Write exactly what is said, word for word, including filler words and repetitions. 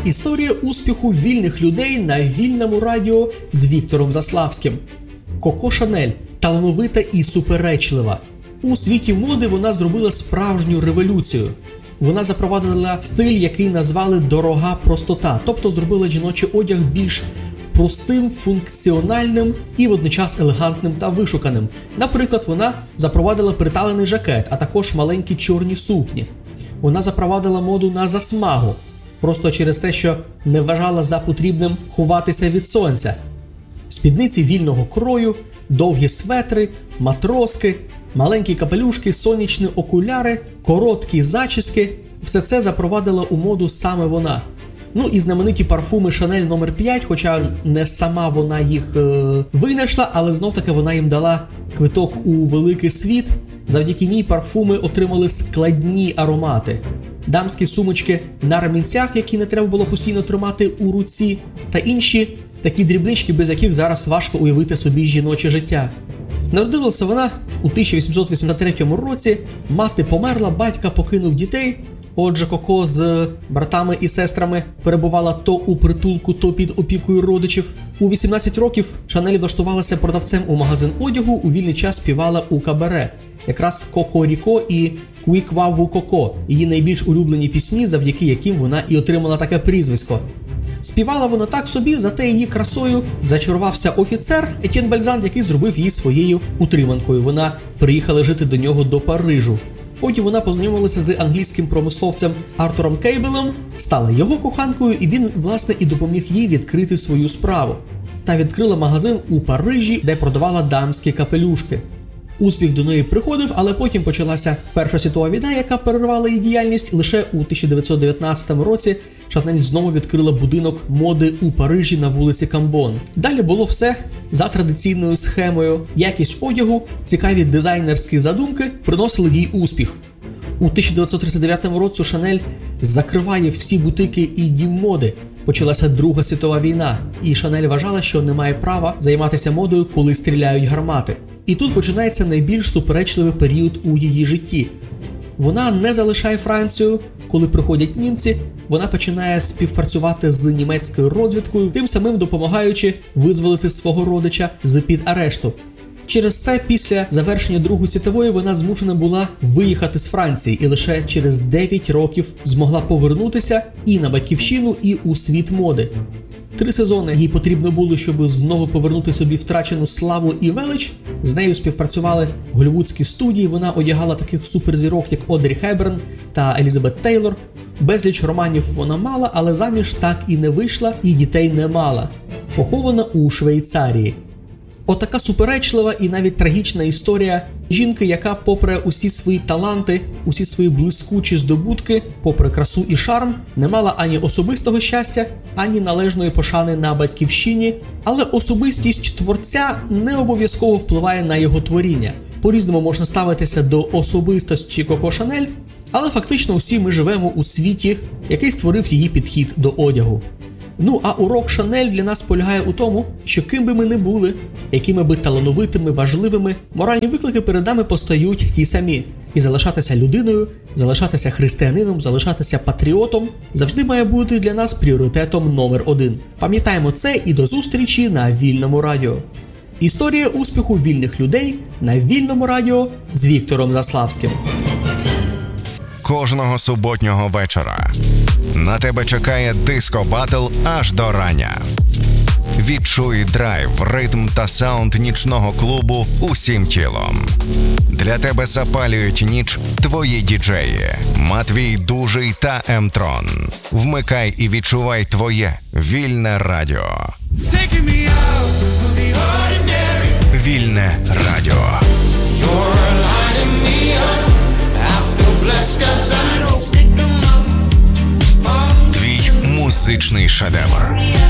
Історія успіху вільних людей на вільному радіо з Віктором Заславським. Коко Шанель талановита і суперечлива. У світі моди вона зробила справжню революцію. Вона запровадила стиль, який назвали «дорога простота», тобто зробила жіночий одяг більш простим, функціональним і водночас елегантним та вишуканим. Наприклад, вона запровадила приталений жакет, а також маленькі чорні сукні. Вона запровадила моду на засмагу, просто через те, що не вважала за потрібним ховатися від сонця. Спідниці вільного крою, довгі светри, матроски, маленькі капелюшки, сонячні окуляри, короткі зачіски – все це запровадила у моду саме вона. Ну і знамениті парфуми Шанель номер п'ять, хоча не сама вона їх е, винайшла, але знов-таки вона їм дала квиток у великий світ. Завдяки ній парфуми отримали складні аромати. Дамські сумочки на ремінцях, які не треба було постійно тримати у руці, та інші такі дрібнички, без яких зараз важко уявити собі жіноче життя. Народилася вона у тисяча вісімсот вісімдесят третьому році, мати померла, батька покинув дітей. Отже, Коко з братами і сестрами перебувала то у притулку, то під опікою родичів. У вісімнадцять років Шанель влаштувалася продавцем у магазин одягу, у вільний час співала у кабаре. Якраз Коко Ріко і Куікваву Коко – її найбільш улюблені пісні, завдяки яким вона і отримала таке прізвисько. Співала вона так собі, зате її красою зачарувався офіцер Етьєн Бальзан, який зробив її своєю утриманкою. Вона приїхала жити до нього до Парижу. Потім вона познайомилася з англійським промисловцем Артуром Кейбелем, стала його коханкою, і він, власне, і допоміг їй відкрити свою справу. Та відкрила магазин у Парижі, де продавала дамські капелюшки. Успіх до неї приходив, але потім почалася Перша світова війна, яка перервала її діяльність. Лише у тисяча дев'ятсот дев'ятнадцятому році Шанель знову відкрила будинок моди у Парижі на вулиці Камбон. Далі було все за традиційною схемою. Якість одягу, цікаві дизайнерські задумки приносили їй успіх. У тисяча дев'ятсот тридцять дев'ятому році Шанель закриває всі бутики і дім моди. Почалася Друга світова війна, і Шанель вважала, що не має права займатися модою, коли стріляють гармати. І тут починається найбільш суперечливий період у її житті. Вона не залишає Францію, коли приходять німці, вона починає співпрацювати з німецькою розвідкою, тим самим допомагаючи визволити свого родича з-під арешту. Через це після завершення Другої світової вона змушена була виїхати з Франції і лише через дев'ять років змогла повернутися і на батьківщину, і у світ моди. Три сезони їй потрібно було, щоб знову повернути собі втрачену славу і велич. З нею співпрацювали голлівудські студії, вона одягала таких суперзірок, як Одрі Хепберн та Елізабет Тейлор. Безліч романів вона мала, але заміж так і не вийшла, і дітей не мала. Похована у Швейцарії. Отака суперечлива і навіть трагічна історія жінки, яка попри усі свої таланти, усі свої блискучі здобутки, попри красу і шарм, не мала ані особистого щастя, ані належної пошани на батьківщині, але особистість творця не обов'язково впливає на його творіння. По-різному можна ставитися до особистості Коко Шанель, але фактично усі ми живемо у світі, який створив її підхід до одягу. Ну, а урок Шанель для нас полягає у тому, що ким би ми не були, якими би талановитими, важливими, моральні виклики перед нами постають ті самі. І залишатися людиною, залишатися християнином, залишатися патріотом завжди має бути для нас пріоритетом номер один. Пам'ятаємо це і до зустрічі на Вільному радіо. Історія успіху вільних людей на Вільному радіо з Віктором Заславським. Кожного суботнього вечора на тебе чекає диско-батл аж до рання. Відчуй драйв, ритм та саунд нічного клубу усім тілом. Для тебе запалюють ніч твої діджеї Матвій Дужий та М-Трон. Вмикай і відчувай твоє вільне радіо. Вільне радіо. Твій музичний шедевр.